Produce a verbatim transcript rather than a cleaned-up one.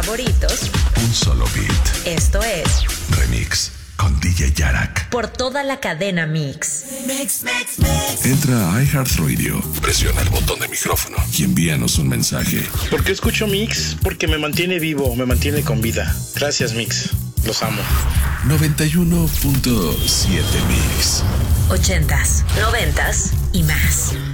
favoritos. Un solo beat. Esto es Remix con D J Yarak. Por toda la cadena Mix. Mix, mix, mix. Entra a iHeartRadio, presiona el botón de micrófono y envíanos un mensaje. ¿Por qué escucho Mix? Porque me mantiene vivo, me mantiene con vida. Gracias, Mix. Los amo. noventa y uno punto siete Mix. Ochentas, noventas y más.